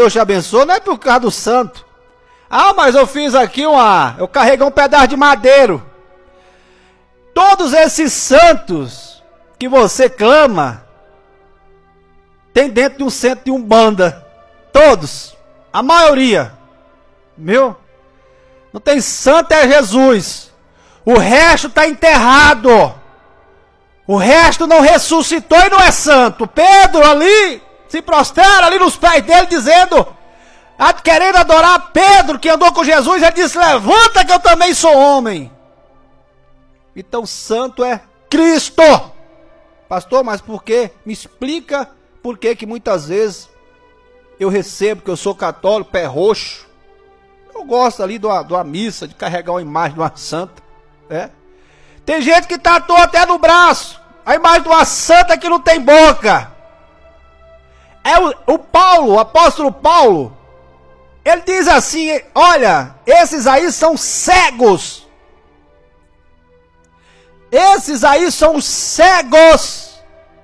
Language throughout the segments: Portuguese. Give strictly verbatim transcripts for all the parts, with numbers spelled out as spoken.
Deus te abençoa, não é por causa do santo. Ah, mas eu fiz aqui uma... Eu carreguei um pedaço de madeiro. Todos esses santos que você clama, tem dentro de um centro de Umbanda. Todos. A maioria. Viu? Não tem santo, é Jesus. O resto está enterrado. O resto não ressuscitou e não é santo. Pedro ali se prostera ali nos pés dele dizendo, querendo adorar Pedro que andou com Jesus, ele disse, levanta que eu também sou homem. Então santo é Cristo. Pastor, mas por quê? Me explica por que que muitas vezes eu recebo, que eu sou católico, pé roxo. Eu gosto ali de uma, de uma missa, de carregar uma imagem de uma santa. É. Tem gente que tatuou até no braço a imagem de uma santa que não tem boca. É o, o Paulo, o apóstolo Paulo, ele diz assim, olha, esses aí são cegos. Esses aí são cegos.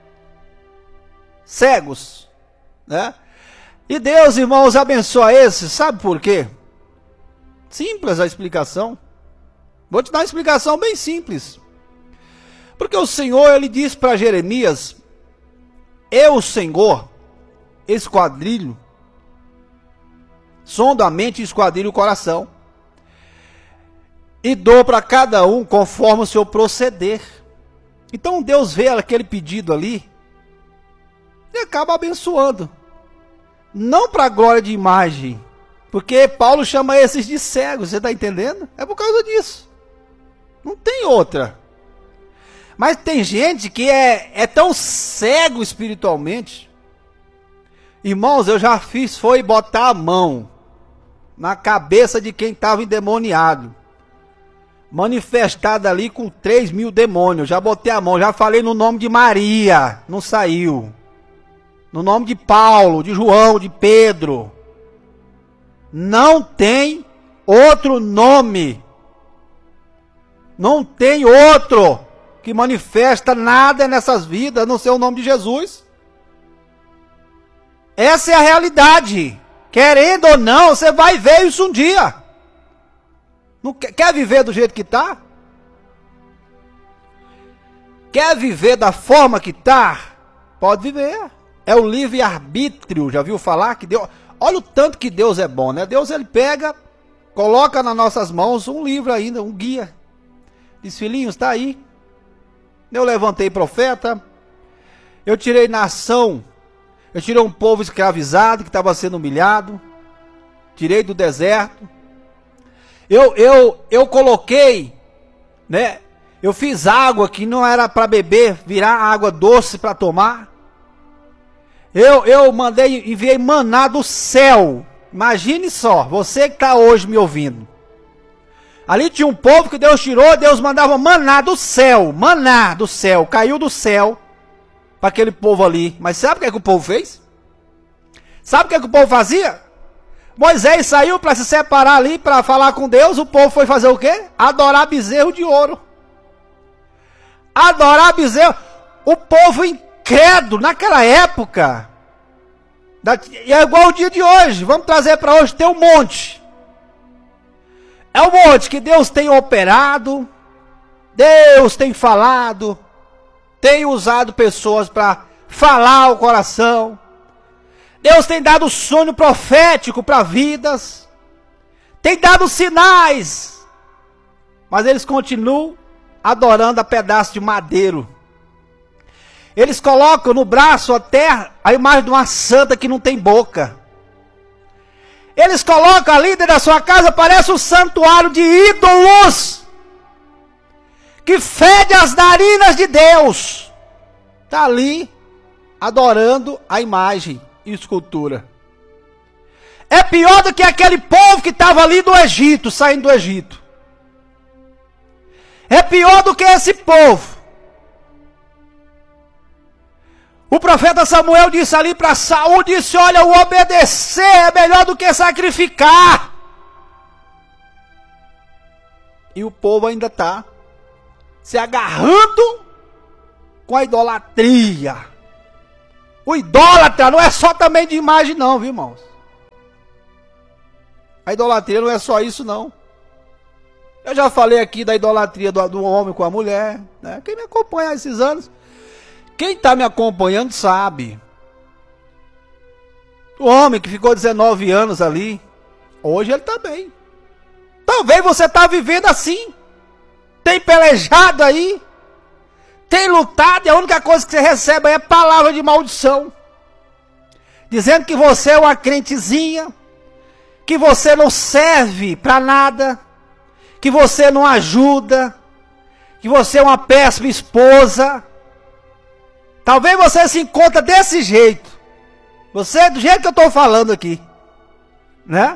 Cegos. Né? E Deus, irmãos, abençoa esses. Sabe por quê? Simples a explicação. Vou te dar uma explicação bem simples. Porque o Senhor, ele diz para Jeremias, eu, Senhor, esquadrilho, sondo a mente e esquadrilho o coração, e dou para cada um conforme o seu proceder. Então Deus vê aquele pedido ali, e acaba abençoando. Não para a glória de imagem, porque Paulo chama esses de cegos, você está entendendo? É por causa disso. Não tem outra. Mas tem gente que é, é tão cego espiritualmente. Irmãos, eu já fiz, foi botar a mão na cabeça de quem estava endemoniado. Manifestado ali com três mil demônios. Já botei a mão, já falei no nome de Maria, não saiu. No nome de Paulo, de João, de Pedro. Não tem outro nome. Não tem outro que manifesta nada nessas vidas, a não ser o nome de Jesus. Essa é a realidade. Querendo ou não, você vai ver isso um dia. Não quer, quer viver do jeito que está? Quer viver da forma que está? Pode viver. É o livre-arbítrio. Já viu falar que Deus... Olha o tanto que Deus é bom, né? Deus, ele pega, coloca nas nossas mãos um livro ainda, um guia. Diz, filhinhos, está aí. Eu levantei profeta. Eu tirei nação. Eu tirei um povo escravizado que estava sendo humilhado. Tirei do deserto. Eu, eu, eu coloquei, né? Eu fiz água que não era para beber, virar água doce para tomar. Eu, eu mandei, enviei maná do céu. Imagine só, você que está hoje me ouvindo. Ali tinha um povo que Deus tirou, Deus mandava maná do céu. Maná do céu, caiu do céu para aquele povo ali. Mas sabe o que é que o povo fez? Sabe o que é que o povo fazia? Moisés saiu para se separar ali, para falar com Deus. O povo foi fazer o quê? Adorar bezerro de ouro. Adorar bezerro. O povo incrédulo, naquela época. E é igual o dia de hoje. Vamos trazer para hoje, tem um monte. É um monte que Deus tem operado. Deus tem falado. Tem usado pessoas para falar ao coração. Deus tem dado sonho profético para vidas. Tem dado sinais. Mas eles continuam adorando a pedaço de madeiro. Eles colocam no braço até a imagem de uma santa que não tem boca. Eles colocam ali dentro da sua casa, parece um santuário de ídolos. Que fede as narinas de Deus. Está ali adorando a imagem e escultura. É pior do que aquele povo que estava ali do Egito, saindo do Egito. É pior do que esse povo. O profeta Samuel disse ali para Saul, disse, olha, o obedecer é melhor do que sacrificar. E o povo ainda está se agarrando com a idolatria. O idólatra não é só também de imagem não, viu, irmãos? A idolatria não é só isso, não. Eu já falei aqui da idolatria do, do homem com a mulher, né? Quem me acompanha há esses anos, quem está me acompanhando sabe. O homem que ficou dezenove anos ali, hoje ele está bem. Talvez você está vivendo assim. Tem pelejado aí. Tem lutado e a única coisa que você recebe aí é palavra de maldição. Dizendo que você é uma crentezinha. Que você não serve para nada. Que você não ajuda. Que você é uma péssima esposa. Talvez você se encontre desse jeito. Você, do jeito que eu estou falando aqui. Né?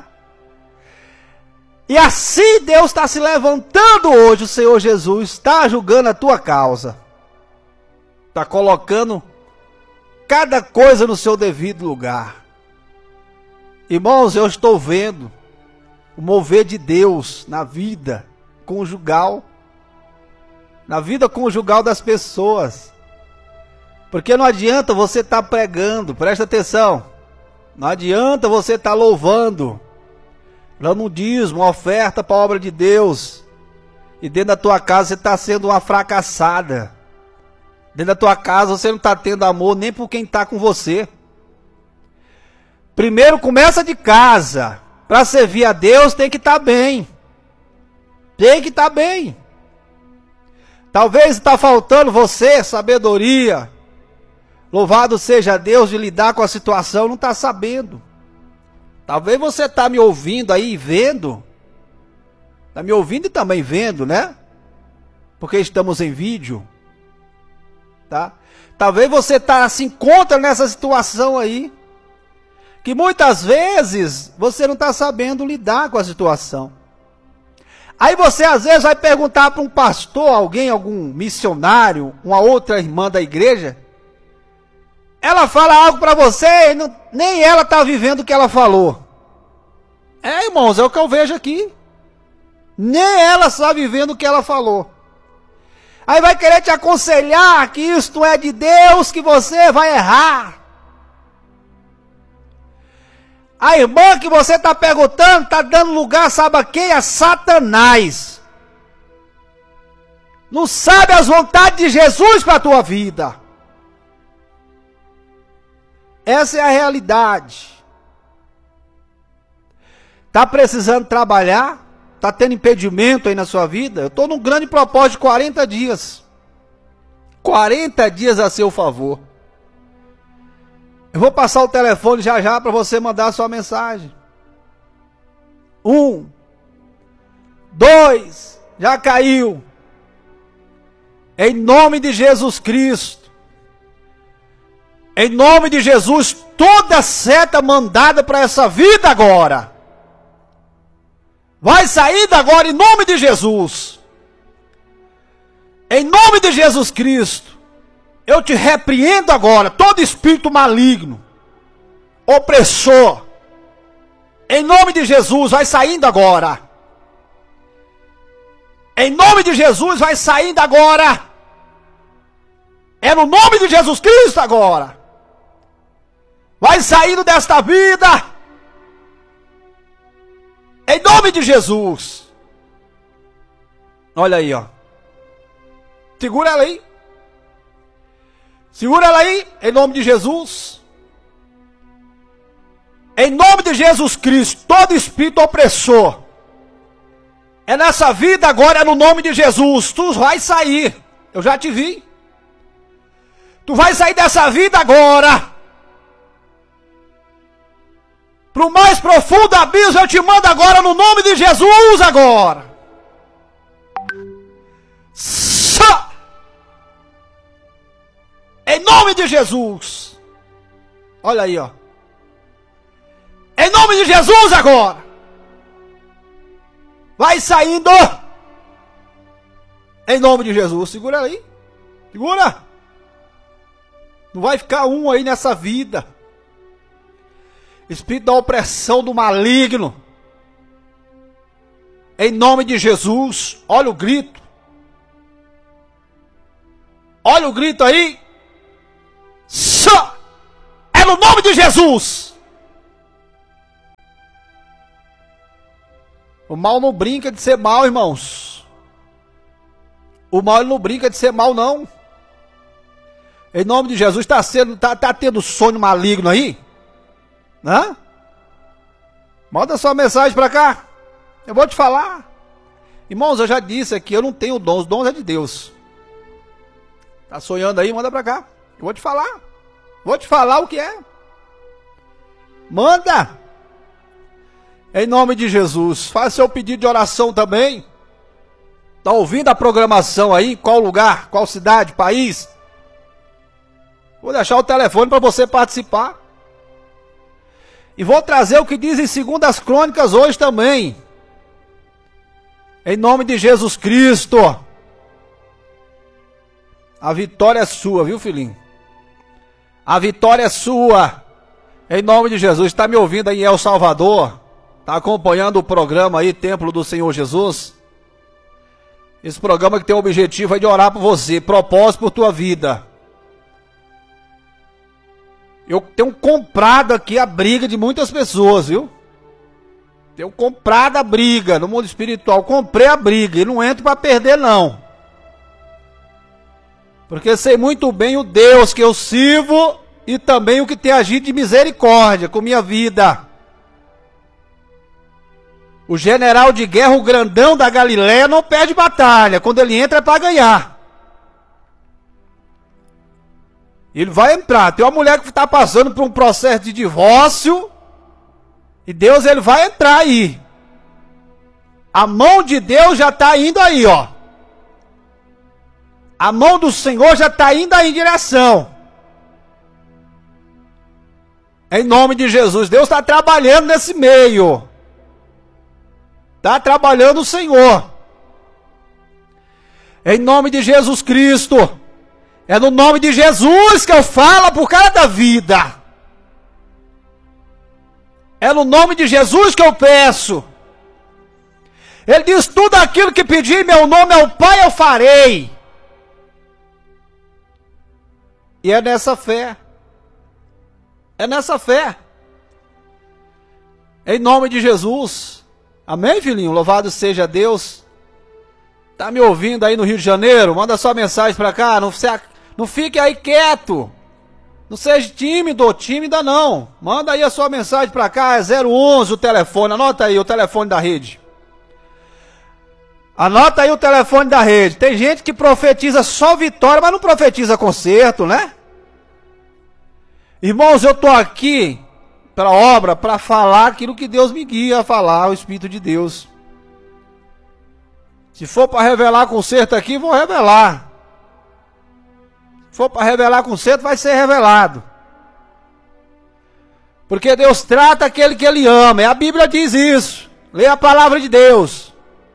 E assim Deus está se levantando hoje, o Senhor Jesus está julgando a tua causa. Está colocando cada coisa no seu devido lugar. Irmãos, eu estou vendo o mover de Deus na vida conjugal. Na vida conjugal das pessoas. Porque não adianta você estar tá pregando, presta atenção. Não adianta você estar tá louvando. Dando um dízimo, uma oferta para a obra de Deus. E dentro da tua casa você está sendo uma fracassada. Dentro da tua casa você não está tendo amor nem por quem está com você. Primeiro começa de casa. Para servir a Deus tem que estar bem. Tem que estar bem. Talvez está faltando você sabedoria. Louvado seja Deus de lidar com a situação, não está sabendo. Talvez você está me ouvindo aí e vendo. Está me ouvindo e também vendo, né? Porque estamos em vídeo. Tá? Talvez você tá, se encontra nessa situação aí. Que muitas vezes você não está sabendo lidar com a situação. Aí você às vezes vai perguntar para um pastor, alguém, algum missionário, uma outra irmã da igreja. Ela fala algo para você e não, nem ela está vivendo o que ela falou. É, irmãos, é o que eu vejo aqui. Nem ela está vivendo o que ela falou. Aí vai querer te aconselhar que isto é de Deus, que você vai errar. A irmã que você está perguntando está dando lugar, sabe a quem? A Satanás. Não sabe as vontades de Jesus para a tua vida. Essa é a realidade. Está precisando trabalhar? Está tendo impedimento aí na sua vida? Eu estou num grande propósito de quarenta dias. quarenta dias a seu favor. Eu vou passar o telefone já já para você mandar a sua mensagem. Um. Dois. Já caiu. Em nome de Jesus Cristo. Em nome de Jesus, toda seta mandada para essa vida agora. Vai sair agora em nome de Jesus. Em nome de Jesus Cristo. Eu te repreendo agora, todo espírito maligno, opressor. Em nome de Jesus, vai saindo agora. Em nome de Jesus, vai saindo agora. É no nome de Jesus Cristo agora. Vai saindo desta vida. Em nome de Jesus. Olha aí, ó. Segura ela aí. Segura ela aí, em nome de Jesus. Em nome de Jesus Cristo, todo espírito opressor. É nessa vida agora, é no nome de Jesus. Tu vai sair. Eu já te vi. Tu vai sair dessa vida agora. Para o mais profundo abismo eu te mando agora no nome de Jesus agora. Só. Em nome de Jesus. Olha aí, ó. Em nome de Jesus agora. Vai saindo. Em nome de Jesus. Segura aí. Segura. Não vai ficar um aí nessa vida. Espírito da opressão do maligno. Em nome de Jesus. Olha o grito. Olha o grito aí. Só. É no nome de Jesus. O mal não brinca de ser mal, irmãos. O mal ele não brinca de ser mal, não. Em nome de Jesus, está sendo, tá, tá tendo sonho maligno aí? Hã? Manda sua mensagem para cá. Eu vou te falar. Irmãos, eu já disse aqui, eu não tenho dons, os dons é de Deus. Tá sonhando aí? Manda para cá. Eu vou te falar. Vou te falar o que é. Manda. Em nome de Jesus. Faça seu pedido de oração também. Tá ouvindo a programação aí? Qual lugar? Qual cidade? País? Vou deixar o telefone para você participar. E vou trazer o que diz em Segundas Crônicas hoje também. Em nome de Jesus Cristo. A vitória é sua, viu, filhinho? A vitória é sua. Em nome de Jesus. Está me ouvindo aí em El Salvador? Está acompanhando o programa aí, Templo do Senhor Jesus? Esse programa que tem o objetivo é de orar por você, propósito por tua vida. Eu tenho comprado aqui a briga de muitas pessoas, viu? Tenho comprado a briga no mundo espiritual. Comprei a briga e não entro para perder, não. Porque sei muito bem o Deus que eu sirvo e também o que tem agido de misericórdia com minha vida. O general de guerra, o grandão da Galileia, não perde batalha. Quando ele entra é para ganhar. Ele vai entrar. Tem uma mulher que está passando por um processo de divórcio. E Deus, ele vai entrar aí. A mão de Deus já está indo aí, ó. A mão do Senhor já está indo aí em direção. Em nome de Jesus. Deus está trabalhando nesse meio. Está trabalhando o Senhor. Em nome de Jesus Cristo. É no nome de Jesus que eu falo por cada vida. É no nome de Jesus que eu peço. Ele diz: tudo aquilo que pedir em meu nome ao Pai eu farei. E é nessa fé. É nessa fé. Em nome de Jesus. Amém, filhinho? Louvado seja Deus. Tá me ouvindo aí no Rio de Janeiro? Manda sua mensagem para cá. Não, se, não fique aí quieto. Não seja tímido ou tímida, não. Manda aí a sua mensagem para cá. É zero onze o telefone. Anota aí o telefone da rede. Anota aí o telefone da rede. Tem gente que profetiza só vitória, mas não profetiza conserto, né? Irmãos, eu estou aqui para a obra, para falar aquilo que Deus me guia a falar, o Espírito de Deus. Se for para revelar conserto aqui, vou revelar. Se for para revelar conserto, vai ser revelado. Porque Deus trata aquele que Ele ama. E a Bíblia diz isso. Leia a palavra de Deus.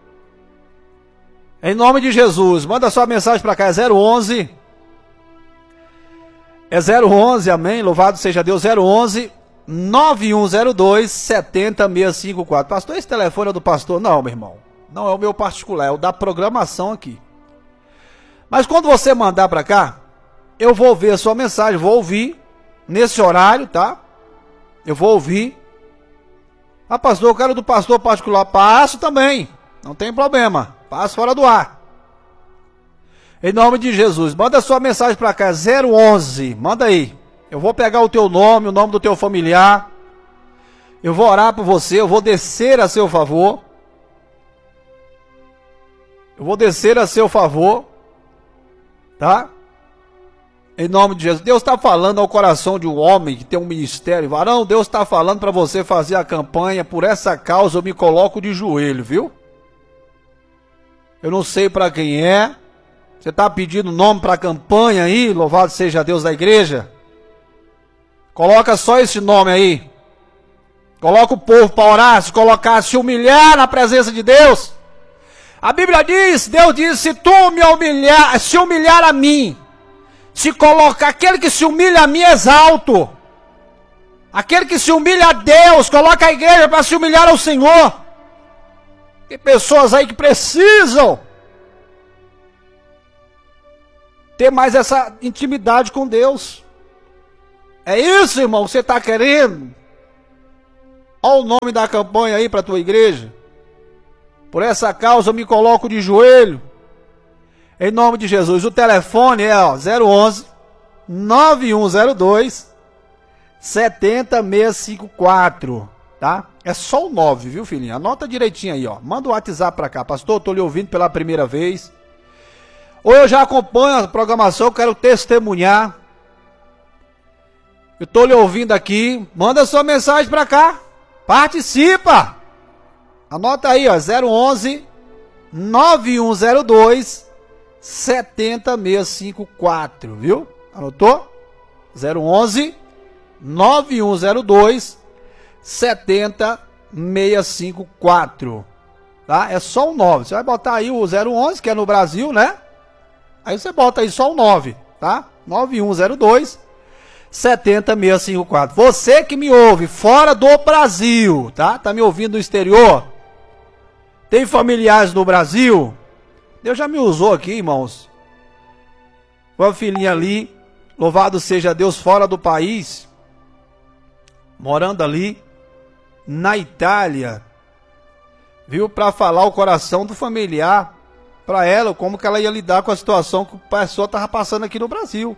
Em nome de Jesus. Manda sua mensagem para cá. É zero onze. É zero onze, amém. Louvado seja Deus. zero onze, nove um zero dois, sete zero seis cinco quatro. Pastor, esse telefone é do pastor? Não, meu irmão. Não é o meu particular. É o da programação aqui. Mas quando você mandar para cá, eu vou ver a sua mensagem. Vou ouvir nesse horário, tá? Eu vou ouvir. Ah, pastor, eu quero do pastor particular. Passo também. Não tem problema. Passo fora do ar. Em nome de Jesus. Manda sua mensagem para cá. zero onze. Manda aí. Eu vou pegar o teu nome, o nome do teu familiar. Eu vou orar por você. Eu vou descer a seu favor. Eu vou descer a seu favor. Tá? Em nome de Jesus. Deus está falando ao coração de um homem que tem um ministério. Varão, Deus está falando para você fazer a campanha. Por essa causa eu me coloco de joelho, viu? Eu não sei para quem é. Você está pedindo nome para a campanha aí? Louvado seja Deus da igreja. Coloca só esse nome aí. Coloca o povo para orar. Se colocar, se humilhar na presença de Deus. A Bíblia diz, Deus diz, se tu me humilhar, se humilhar a mim, se colocar, aquele que se humilha a mim exalto. Aquele que se humilha a Deus, coloca a igreja para se humilhar ao Senhor. Tem pessoas aí que precisam ter mais essa intimidade com Deus. É isso, irmão, que você está querendo? Olha o nome da campanha aí para a tua igreja. Por essa causa eu me coloco de joelho. Em nome de Jesus. O telefone é ó, zero onze, nove um zero dois, sete zero seis cinco quatro. Tá? É só o nove, viu, filhinha? Anota direitinho aí, ó. Manda o WhatsApp pra cá. Pastor, eu tô lhe ouvindo pela primeira vez. Ou eu já acompanho a programação, eu quero testemunhar. Eu tô lhe ouvindo aqui. Manda sua mensagem pra cá. Participa! Anota aí, ó. zero onze, nove um zero dois, sete zero seis cinco quatro, viu? Anotou? zero onze, nove um zero dois, sete zero seis cinco quatro. Tá? É só o nove. Você vai botar aí o zero onze, que é no Brasil, né? Aí você bota aí só o nove, tá? nove um zero dois, sete zero seis cinco quatro. Você que me ouve fora do Brasil, tá? Tá me ouvindo no exterior? Tem familiares no Brasil? Deus já me usou aqui, irmãos. Uma filhinha ali, louvado seja Deus, fora do país, morando ali na Itália, viu? Para falar o coração do familiar para ela, como que ela ia lidar com a situação que a pessoa estava passando aqui no Brasil.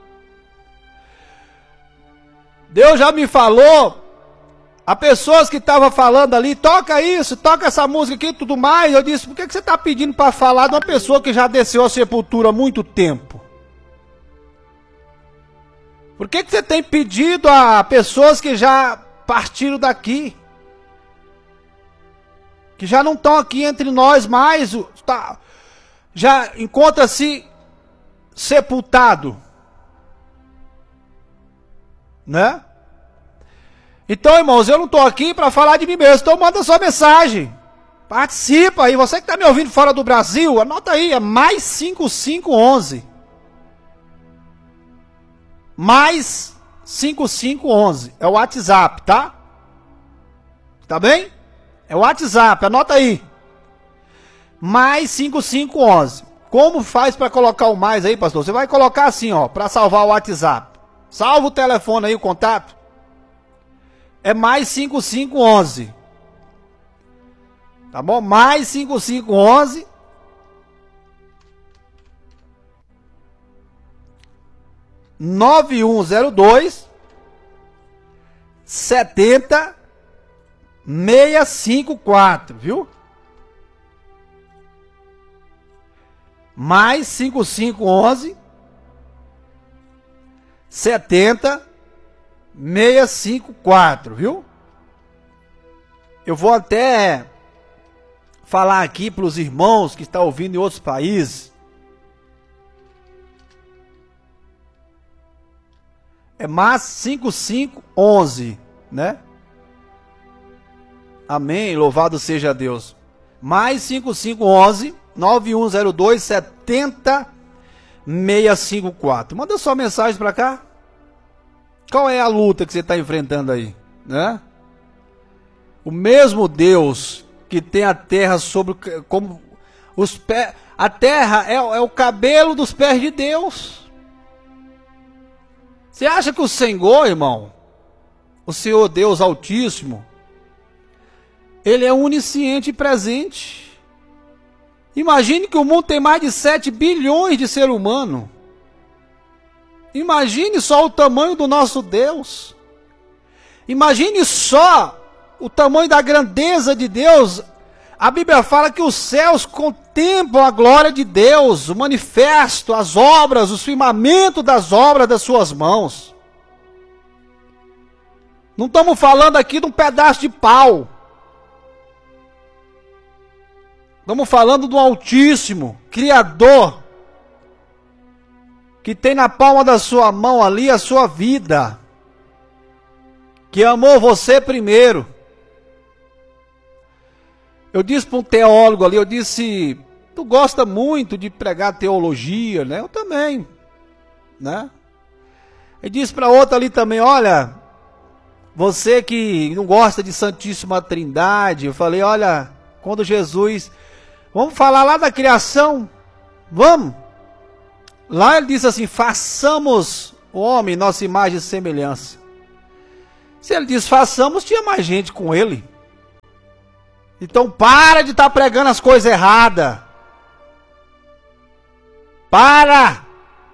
Deus já me falou a pessoas que estavam falando ali, toca isso, toca essa música aqui e tudo mais. Eu disse, por que, que você está pedindo para falar de uma pessoa que já desceu a sepultura há muito tempo? Por que, que você tem pedido a pessoas que já partiram daqui? Que já não estão aqui entre nós mais, tá, já encontra-se sepultado, né? Então, irmãos, eu não estou aqui para falar de mim mesmo, então manda sua mensagem, participa aí. Você que está me ouvindo fora do Brasil, anota aí, é mais cinco cinco onze, mais cinco cinco onze, é o WhatsApp, tá? Tá bem? É o WhatsApp, anota aí. Mais cinco cinco onze. Como faz para colocar o mais aí, pastor? Você vai colocar assim, ó, para salvar o WhatsApp. Salva o telefone aí, o contato. É mais cinco cinco onze. Tá bom? Mais cinco cinco onze. nove um zero dois, sete zero seis cinco quatro, viu? Mais cinco cinco onze, sete zero seis cinco quatro, viu? Eu vou até falar aqui para os irmãos que estão ouvindo em outros países. É mais cinco cinco onze, né? Amém, louvado seja Deus. Mais cinco cinco onze, nove um zero dois, sete zero seis cinco quatro. Manda sua mensagem para cá. Qual é a luta que você está enfrentando aí, né? O mesmo Deus que tem a terra sobre como os pés, a terra é, é o cabelo dos pés de Deus. Você acha que o Senhor, irmão, o Senhor Deus Altíssimo, Ele é onisciente e presente? Imagine que o mundo tem mais de sete bilhões de seres humanos. Imagine só o tamanho do nosso Deus. Imagine só o tamanho da grandeza de Deus. A Bíblia fala que os céus contemplam a glória de Deus, o manifesto, as obras, o firmamento das obras das suas mãos. Não estamos falando aqui de um pedaço de pau. Estamos falando do Altíssimo, Criador, que tem na palma da sua mão ali a sua vida, que amou você primeiro. Eu disse para um teólogo ali, eu disse, tu gosta muito de pregar teologia, né? Eu também, né? Eu disse para outra ali também, olha, você que não gosta de Santíssima Trindade, eu falei, olha, quando Jesus, vamos falar lá da criação, vamos. Lá ele disse assim, façamos o homem nossa imagem e semelhança. Se ele diz façamos, tinha mais gente com ele. Então para de estar pregando as coisas erradas. Para!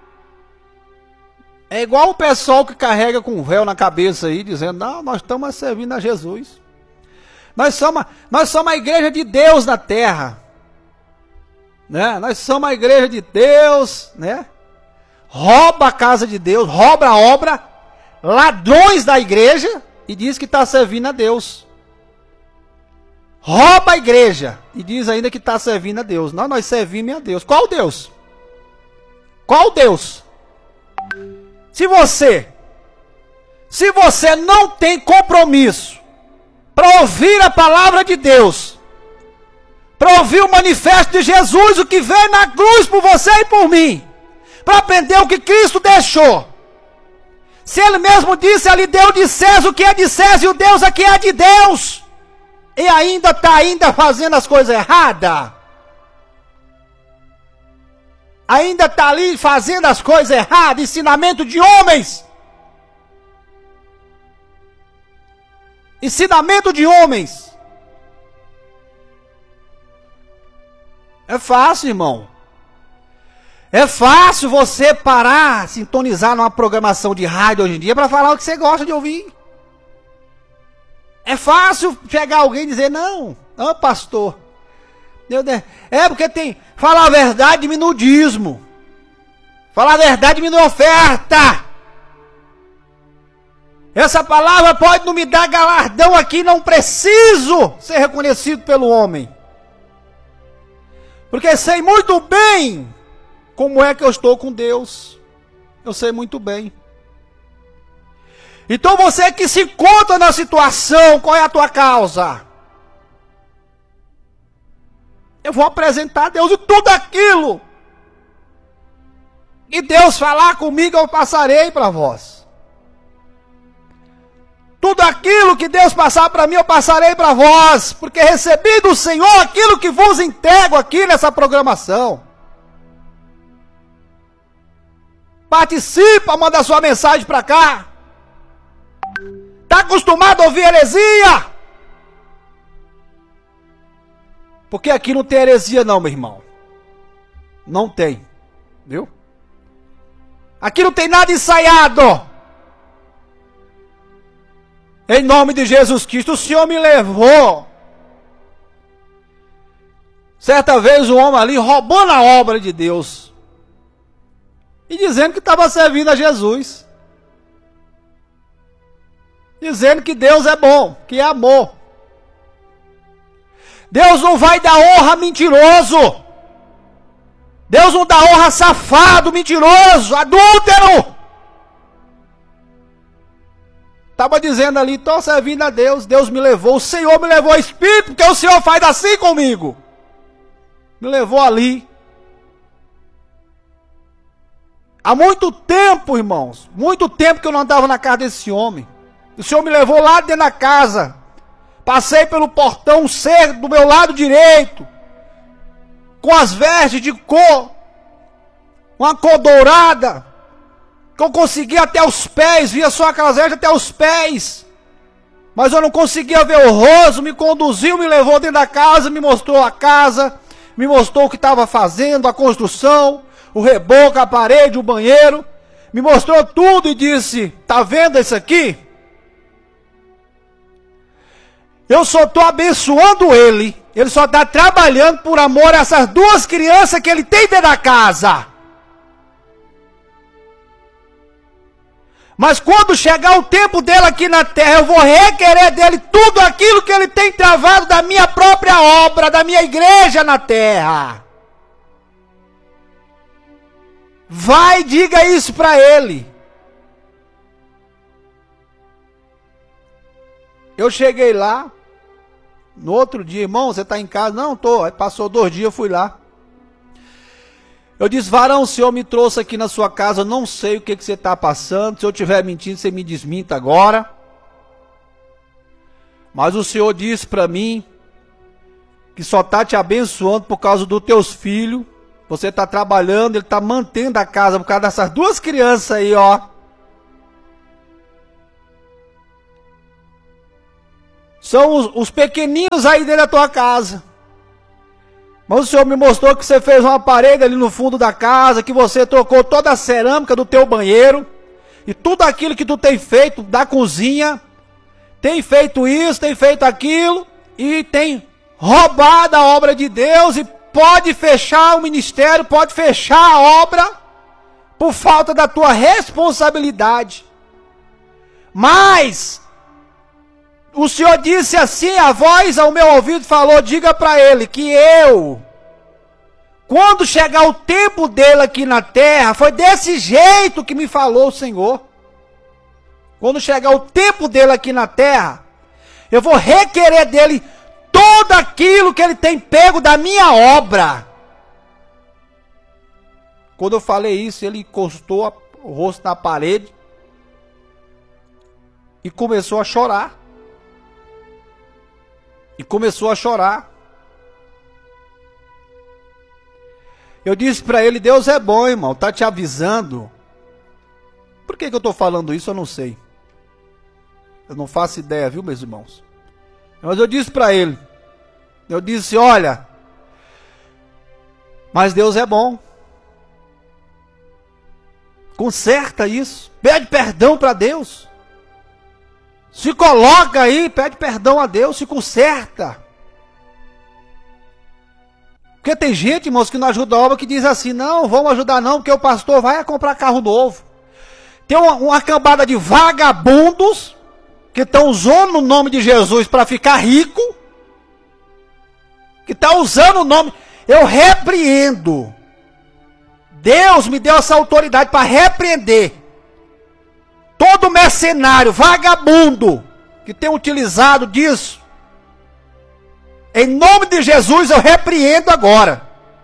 É igual o pessoal que carrega com um véu na cabeça aí, dizendo, não, nós estamos servindo a Jesus. Nós somos, nós somos a igreja de Deus na terra. Né? Nós somos a igreja de Deus, né? Rouba a casa de Deus, rouba a obra, ladrões da igreja e diz que está servindo a Deus. Rouba a igreja e diz ainda que está servindo a Deus. Não, nós servimos a Deus. Qual Deus? Qual Deus? Se você, se você não tem compromisso para ouvir a palavra de Deus, para ouvir o manifesto de Jesus, o que veio na cruz por você e por mim, para aprender o que Cristo deixou. Se ele mesmo disse ali, deu de César o que é de César e o Deus aqui é de Deus, e ainda está ainda fazendo as coisas erradas, ainda está ali fazendo as coisas erradas, ensinamento de homens, ensinamento de homens. É fácil, irmão. É fácil você parar, sintonizar numa programação de rádio hoje em dia para falar o que você gosta de ouvir. É fácil chegar alguém e dizer, não, não, pastor. Meu Deus, é porque tem, falar a verdade diminui o dízimo. Falar a verdade diminui a oferta. Essa palavra pode não me dar galardão aqui, não preciso ser reconhecido pelo homem. Porque sei muito bem como é que eu estou com Deus. Eu sei muito bem. Então você que se encontra na situação, qual é a tua causa? Eu vou apresentar a Deus e tudo aquilo. E Deus falar comigo, eu passarei para vós. Tudo aquilo que Deus passar para mim, eu passarei para vós. Porque recebi do Senhor aquilo que vos entrego aqui nessa programação. Participa, manda sua mensagem para cá. Está acostumado a ouvir heresia? Porque aqui não tem heresia não, meu irmão. Não tem. Viu? Aqui não tem nada ensaiado. Em nome de Jesus Cristo, o Senhor me levou. Certa vez um homem ali roubando a obra de Deus. E dizendo que estava servindo a Jesus. Dizendo que Deus é bom, que é amor. Deus não vai dar honra a mentiroso. Deus não dá honra a safado, mentiroso, adúltero. Estava dizendo ali, estou servindo a Deus, Deus me levou, o Senhor me levou a espírito, porque o Senhor faz assim comigo. Me levou ali. Há muito tempo, irmãos, muito tempo que eu não andava na casa desse homem. O Senhor me levou lá dentro da casa. Passei pelo portão, um ser do meu lado direito, com as vestes de cor, uma cor dourada, que eu conseguia até os pés, via só aquelas vestes até os pés, mas eu não conseguia ver o rosto. Me conduziu, me levou dentro da casa, me mostrou a casa, me mostrou o que estava fazendo, a construção, o reboco, a parede, o banheiro, me mostrou tudo e disse, tá vendo isso aqui? Eu só estou abençoando ele. Ele só está trabalhando por amor a essas duas crianças que ele tem dentro da casa. Mas quando chegar o tempo dele aqui na terra, eu vou requerer dele tudo aquilo que ele tem travado da minha própria obra, da minha igreja na terra. Vai, diga isso para ele. Eu cheguei lá. No outro dia, irmão, você está em casa? Não, estou. Aí passou dois dias, eu fui lá. Eu disse, varão, o Senhor me trouxe aqui na sua casa, eu não sei o que, que você está passando. Se eu estiver mentindo, você me desminta agora. Mas o Senhor disse para mim que só está te abençoando por causa dos teus filhos. Você está trabalhando, Ele está mantendo a casa por causa dessas duas crianças aí, ó. são os, os pequeninos aí dentro da tua casa. Mas o Senhor me mostrou que você fez uma parede ali no fundo da casa, que você trocou toda a cerâmica do teu banheiro, e tudo aquilo que tu tem feito da cozinha, tem feito isso, tem feito aquilo, e tem roubado a obra de Deus, e pode fechar o ministério, pode fechar a obra, por falta da tua responsabilidade. Mas o Senhor disse assim, a voz ao meu ouvido falou, diga para ele que eu, quando chegar o tempo dele aqui na terra, foi desse jeito que me falou o Senhor. Quando chegar o tempo dele aqui na terra, eu vou requerer dele tudo aquilo que ele tem pego da minha obra. Quando eu falei isso, ele encostou o rosto na parede e começou a chorar. E começou a chorar. Eu disse para ele, Deus é bom, irmão, tá te avisando. Por que que eu estou falando isso, eu não sei. Eu não faço ideia, viu, meus irmãos? Mas eu disse para ele, eu disse, olha, mas Deus é bom. Conserta isso, pede perdão para Deus. Se coloca aí, pede perdão a Deus, se conserta. Porque tem gente, irmãos, que não ajuda a obra, que diz assim, não, vamos ajudar não, porque o pastor vai comprar carro novo. Tem uma, uma cambada de vagabundos, que estão usando o nome de Jesus para ficar rico, que está usando o nome, eu repreendo. Deus me deu essa autoridade para repreender todo mercenário, vagabundo, que tem utilizado disso. Em nome de Jesus eu repreendo agora.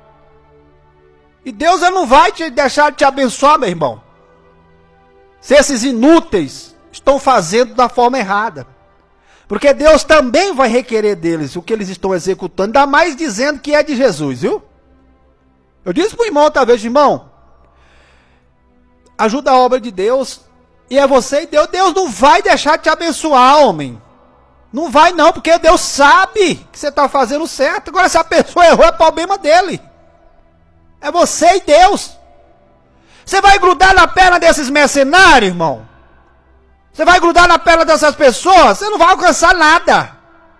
E Deus não vai te deixar de te abençoar, meu irmão, se esses inúteis estão fazendo da forma errada. Porque Deus também vai requerer deles o que eles estão executando, ainda mais dizendo que é de Jesus, viu? Eu disse para o irmão outra vez, irmão, ajuda a obra de Deus, e é você e Deus. Deus não vai deixar de te abençoar, homem. Não vai não, porque Deus sabe que você está fazendo certo. Agora, se a pessoa errou, é problema dele. É você e Deus. Você vai grudar na perna desses mercenários, irmão? Você vai grudar na perna dessas pessoas? Você não vai alcançar nada.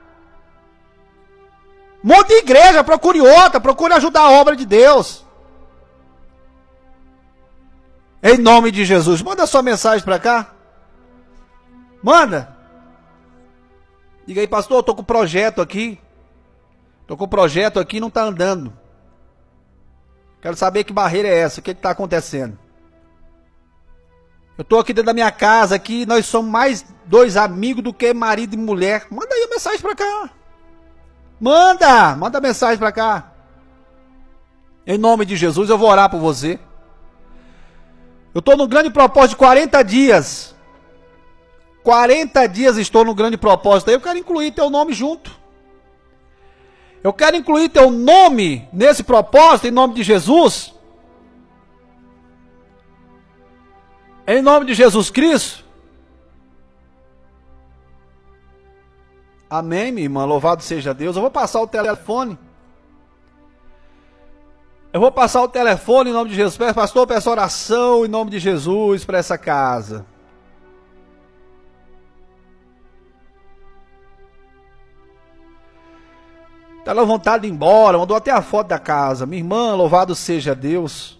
Um monte de igreja, procure outra, procure ajudar a obra de Deus. Em nome de Jesus, manda sua mensagem para cá. Manda. Diga aí, pastor, eu estou com um projeto aqui. Estou com um projeto aqui e não está andando. Quero saber que barreira é essa, o que está acontecendo. Eu estou aqui dentro da minha casa, aqui, nós somos mais dois amigos do que marido e mulher. Manda aí a mensagem para cá. Manda, manda mensagem para cá. Em nome de Jesus, eu vou orar por você. Eu estou no grande propósito de quarenta dias. quarenta dias estou no grande propósito. Eu quero incluir teu nome junto. Eu quero incluir teu nome nesse propósito, em nome de Jesus. Em nome de Jesus Cristo. Amém, minha irmã. Louvado seja Deus. Eu vou passar o telefone. Eu vou passar o telefone em nome de Jesus. Pastor, peço oração em nome de Jesus para essa casa. Está na vontade de ir embora. Mandou até a foto da casa. Minha irmã, louvado seja Deus.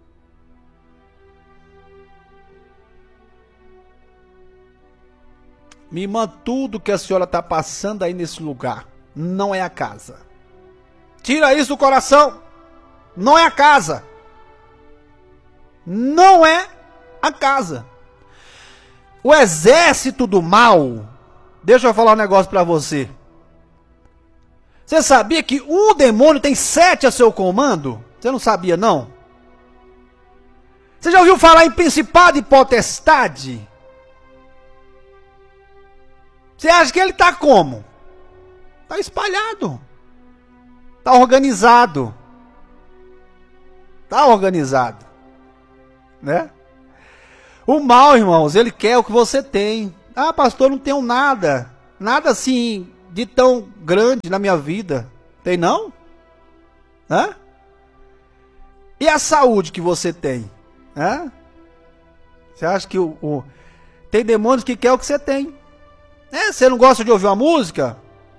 Minha irmã, tudo que a senhora está passando aí nesse lugar não é a casa. Tira isso do coração. Não é a casa. Não é a casa. O exército do mal. Deixa eu falar um negócio para você. Você sabia que um demônio tem sete a seu comando? Você não sabia, não? Você já ouviu falar em principado e potestade? Você acha que ele está como? Está espalhado. Está organizado. Está organizado. Né? O mal, irmãos, ele quer o que você tem. Ah, pastor, não tenho nada. nada assim de tão grande na minha vida. Tem não? Hã? E a saúde que você tem? Hã? Você acha que o, o... tem demônios que quer o que você tem? É, você não gosta de ouvir uma música?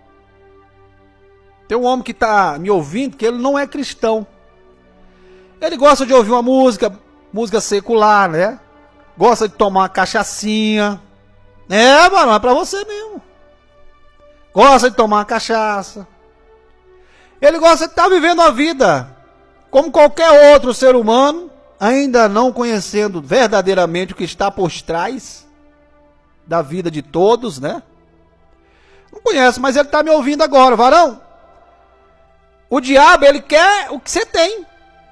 Tem um homem que está me ouvindo que ele não é cristão. Ele gosta de ouvir uma música, música secular, né? Gosta de tomar uma cachaçinha. É, mano, é pra você mesmo. Gosta de tomar uma cachaça. Ele gosta de estar vivendo a vida como qualquer outro ser humano, ainda não conhecendo verdadeiramente o que está por trás da vida de todos, né? Não conhece, mas ele está me ouvindo agora, varão. O diabo, ele quer o que você tem.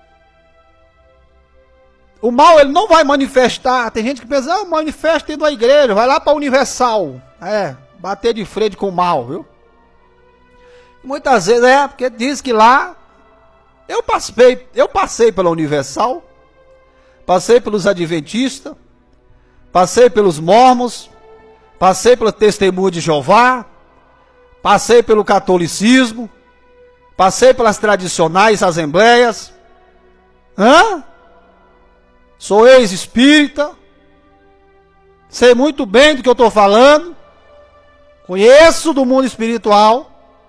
O mal, ele não vai manifestar. Tem gente que pensa, ah, manifesta dentro da igreja, vai lá para a Universal. É, bater de frente com o mal, viu? Muitas vezes é, porque diz que lá, eu passei, eu passei pela Universal, passei pelos Adventistas, passei pelos Mormons, passei pelo Testemunho de Jeová, passei pelo catolicismo, passei pelas tradicionais assembleias. Hã? Sou ex-espírita, sei muito bem do que eu estou falando, conheço do mundo espiritual,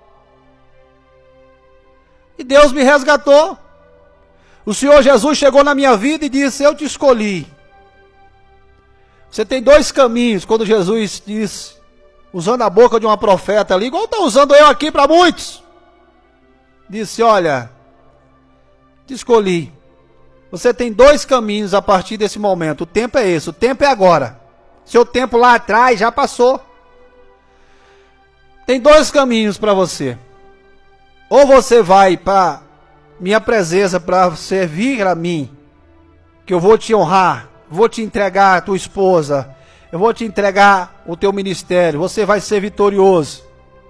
e Deus me resgatou. O Senhor Jesus chegou na minha vida e disse, eu te escolhi. Você tem dois caminhos, quando Jesus disse, usando a boca de uma profeta ali, igual está usando eu aqui para muitos. Disse, olha, te escolhi. Você tem dois caminhos a partir desse momento. O tempo é esse, o tempo é agora. Seu tempo lá atrás já passou. Tem dois caminhos para você. Ou você vai para minha presença para servir a mim, que eu vou te honrar, vou te entregar a tua esposa, eu vou te entregar o teu ministério, você vai ser vitorioso.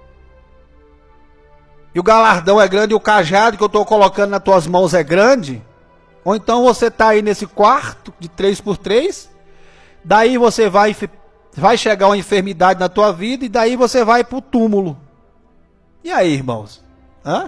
E o galardão é grande, e o cajado que eu estou colocando nas tuas mãos é grande. Ou então você está aí nesse quarto de três por três, daí você vai, vai chegar uma enfermidade na tua vida, e daí você vai para o túmulo. E aí, irmãos? Hã?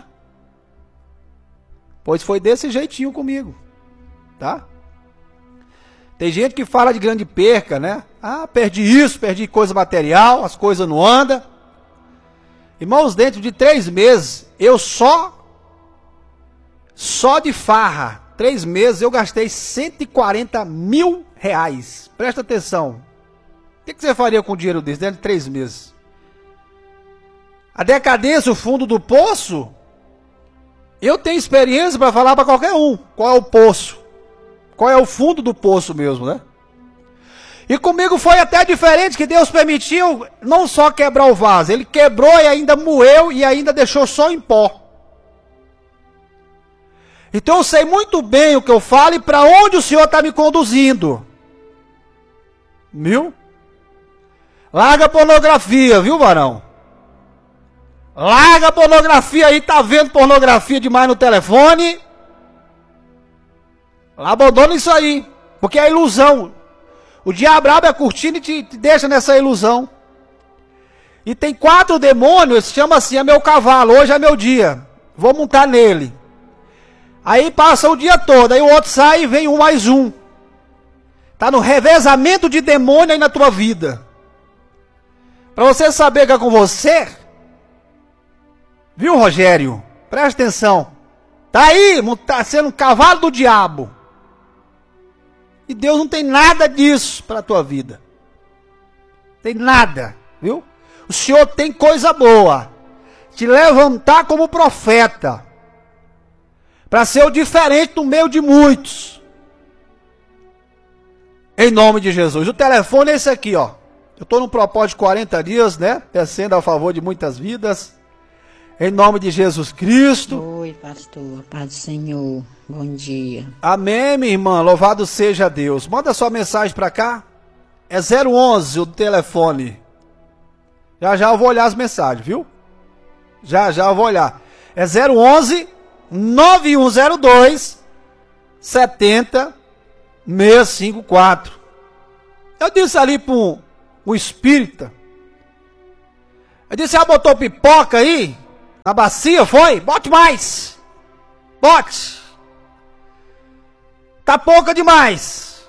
Pois foi desse jeitinho comigo, tá? Tem gente que fala de grande perca, né? Ah, perdi isso, perdi coisa material, as coisas não andam. Irmãos, dentro de três meses, eu só, só de farra, três meses eu gastei cento e quarenta mil reais. Presta atenção. O que, que você faria com o dinheiro desse dentro de três meses? A decadência, o fundo do poço, eu tenho experiência para falar para qualquer um. Qual é o poço? Qual é o fundo do poço mesmo, né? E comigo foi até diferente, que Deus permitiu não só quebrar o vaso, ele quebrou e ainda moeu e ainda deixou só em pó. Então eu sei muito bem o que eu falo e para onde o Senhor está me conduzindo. Viu? Larga a pornografia, viu, varão? Larga a pornografia aí, tá vendo pornografia demais no telefone? Abandona isso aí, porque é ilusão. O diabo abre a cortina e te, te deixa nessa ilusão. E tem quatro demônios, chama assim, é meu cavalo, hoje é meu dia, vou montar nele. Aí passa o dia todo, aí o outro sai e vem um mais um. Tá no revezamento de demônio aí na tua vida. Para você saber que é com você, viu, Rogério? Presta atenção. Tá aí, tá sendo um cavalo do diabo. E Deus não tem nada disso para a tua vida. Tem nada, viu? O Senhor tem coisa boa. Te levantar como profeta. Para ser o diferente no meio de muitos. Em nome de Jesus. O telefone é esse aqui, ó. Eu estou no propósito de quarenta dias, né? Descendo a favor de muitas vidas. Em nome de Jesus Cristo. Oi, pastor. Paz do Senhor. Bom dia. Amém, minha irmã. Louvado seja Deus. Manda sua mensagem para cá. É zero onze o telefone. Já já eu vou olhar as mensagens, viu? Já já eu vou olhar. É zero onze, nove um zero dois, sete zero, seis cinco quatro. Eu disse ali para um, um espírita. Eu disse, ah, botou pipoca aí? Na bacia, foi? Bote mais. Bote. Tá pouca demais.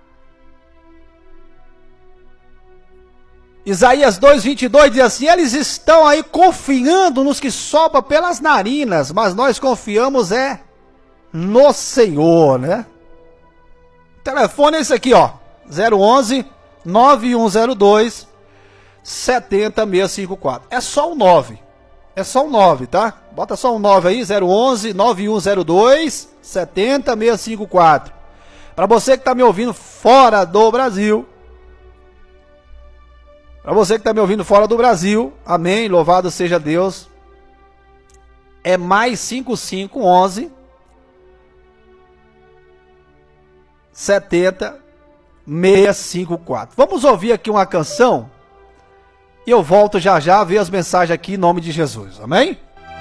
Isaías dois, vinte e dois diz assim, eles estão aí confiando nos que sopram pelas narinas, mas nós confiamos é no Senhor, né? O telefone é esse aqui, ó, zero onze, nove um zero dois, sete zero seis cinco quatro. É só o nove, é só o nove, tá? Bota só um nove aí, zero onze, nove um zero dois, sete zero seis cinco quatro. Para você que tá me ouvindo fora do Brasil, para você que está me ouvindo fora do Brasil, amém, louvado seja Deus, é mais cinco cinco onze, setenta, seis cinco quatro. Vamos ouvir aqui uma canção e eu volto já já a ver as mensagens aqui em nome de Jesus, amém?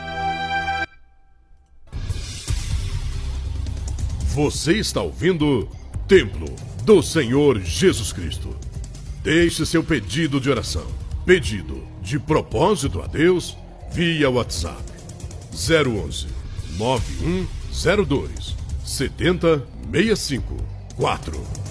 Você está ouvindo Templo do Senhor Jesus Cristo. Deixe seu pedido de oração, pedido de propósito a Deus, via WhatsApp zero onze, nove um zero dois, sete zero seis cinco quatro.